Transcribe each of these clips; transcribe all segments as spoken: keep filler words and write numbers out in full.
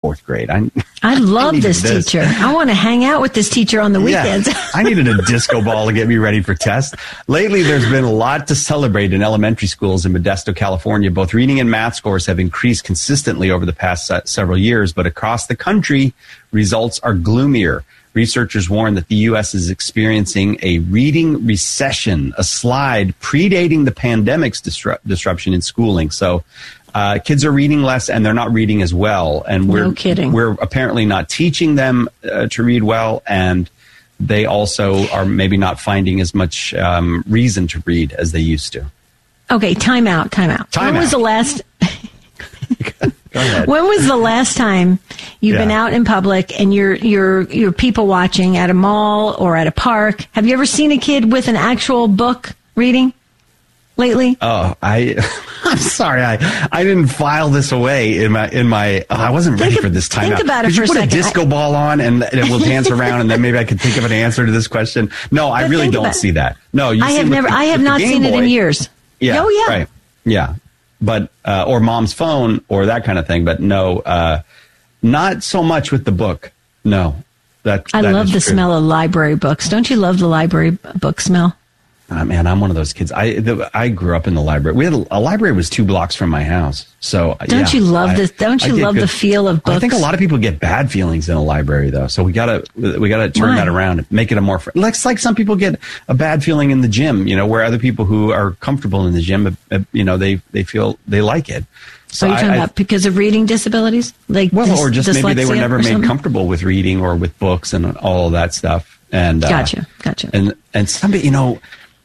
fourth grade. I I love I this, this teacher. I want to hang out with this teacher on the weekends. Yeah, I needed a disco ball to get me ready for tests. Lately, there's been a lot to celebrate in elementary schools in Modesto, California. Both reading and math scores have increased consistently over the past uh, several years, but across the country, results are gloomier. Researchers warn that the U S is experiencing a reading recession, a slide predating the pandemic's disrupt- disruption in schooling. So uh, kids are reading less and they're not reading as well. And we're, no kidding. we're apparently not teaching them uh, to read well. And they also are maybe not finding as much um, reason to read as they used to. Okay, time out, time out. Time when out. was the last... Go ahead. When was the last time you've yeah. been out in public and you're you're you're people watching at a mall or at a park? Have you ever seen a kid with an actual book reading lately? Oh, I I'm sorry, I I didn't file this away in my in my. Oh, I wasn't ready think, for this time think out. about it Could for you a put second. a disco I, ball on and, and we'll dance around and then maybe I could think of an answer to this question? No, I really don't see that. No, you I see have with never. the, I have with the not Game seen it Boy, in years. Yeah. Oh yeah. Right. Yeah. But uh, or mom's phone or that kind of thing. But no, uh, not so much with the book. No, that I that love is the true. smell of library books. Don't you love the library book smell? Oh, man, I'm one of those kids. I the, I grew up in the library. We had a, a library was two blocks from my house. So don't yeah, you love I, this? Don't you love good, the feel of books? I think a lot of people get bad feelings in a library, though. So we gotta we gotta turn Why? that around and make it a more. Fr- like, it's like some people get a bad feeling in the gym. You know, where other people who are comfortable in the gym, uh, you know, they they feel they like it. So Are you talking I, about because of reading disabilities? Like well, dys- or just maybe they were dyslexia never or made something? comfortable with reading or with books and all of that stuff. And uh, Gotcha, gotcha. And and somebody, you know.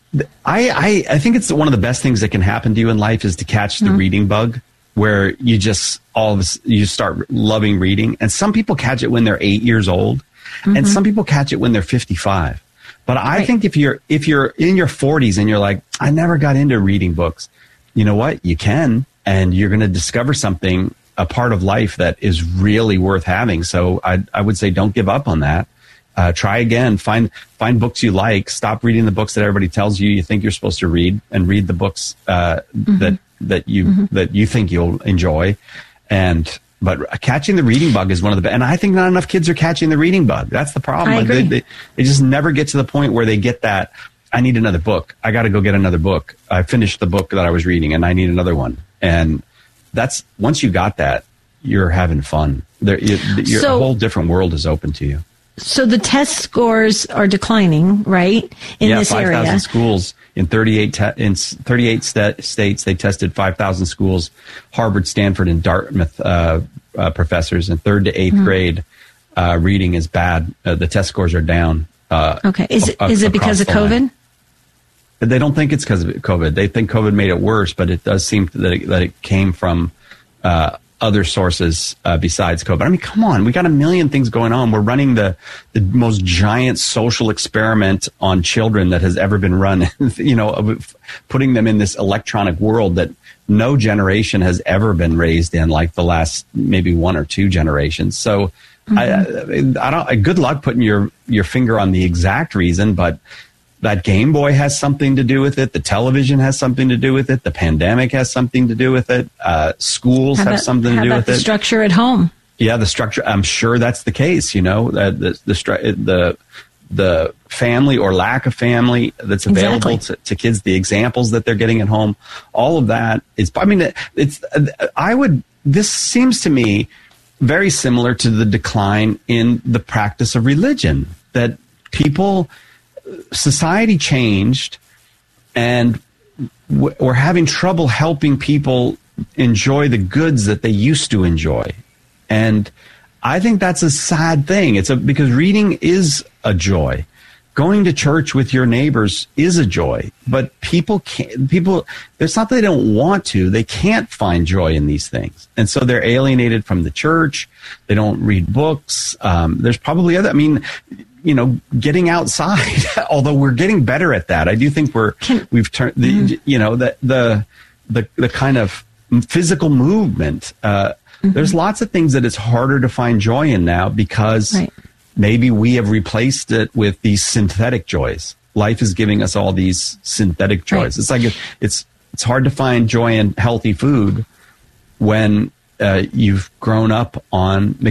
I, I, I think it's one of the best things that can happen to you in life is to catch the Mm-hmm. reading bug where you just all of a, you start loving reading. And some people catch it when they're eight years old Mm-hmm. and some people catch it when they're fifty-five. But I Right. think if you're if you're in your forties and you're like, I never got into reading books, you know what? You can, and you're going to discover something, a part of life that is really worth having. So I I would say don't give up on that. Uh, try again. Find find books you like. Stop reading the books that everybody tells you you think you're supposed to read, and read the books uh, Mm-hmm. that that you Mm-hmm. that you think you'll enjoy. And but catching the reading bug is one of the best. And I think not enough kids are catching the reading bug. That's the problem. I Like, agree. They, they, they just never get to the point where they get that. I need another book. I got to go get another book. I finished the book that I was reading, and I need another one. And that's once you got that, you're having fun. There, you, your So- a whole different world is open to you. So the test scores are declining, right? In yeah, this five thousand area. schools in thirty-eight te- in thirty-eight sta- states. They tested five thousand schools. Harvard, Stanford, and Dartmouth uh, uh, professors in third to eighth Mm-hmm. grade uh, reading is bad. Uh, the test scores are down. Uh, Okay. Is it a- is it because of across the COVID? line. They don't think it's because of COVID. They think COVID made it worse, but it does seem that it, that it came from uh, other sources uh, besides COVID. I mean, come on, we got a million things going on. We're running the the most giant social experiment on children that has ever been run. You know, of putting them in this electronic world that no generation has ever been raised in, like the last maybe one or two generations. So, mm-hmm. I, I don't. Good luck putting your your finger on the exact reason, but that Game Boy has something to do with it. The television has something to do with it. The pandemic has something to do with it. Uh, schools How have about, something to how do about with the it. structure at home? Yeah, the structure. I'm sure that's the case. You know, uh, the the stru- the the family or lack of family that's available Exactly. to, to kids, the examples that they're getting at home, all of that is. I mean, it's. I would. This seems to me very similar to the decline in the practice of religion. That people. Society changed, and w- we're having trouble helping people enjoy the goods that they used to enjoy. And I think that's a sad thing. It's a because reading is a joy. Going to church with your neighbors is a joy, but people can't, people, it's not that they don't want to, they can't find joy in these things. And so they're alienated from the church. They don't read books. Um, there's probably other, I mean, you know, getting outside, although we're getting better at that. I do think we're, Can, we've turned the, mm-hmm. you know, the, the, the, the kind of physical movement. Uh, mm-hmm. There's lots of things that it's harder to find joy in now because right. maybe we have replaced it with these synthetic joys. Life is giving us all these synthetic joys. Right. It's like, it's, it's hard to find joy in healthy food when uh, you've grown up on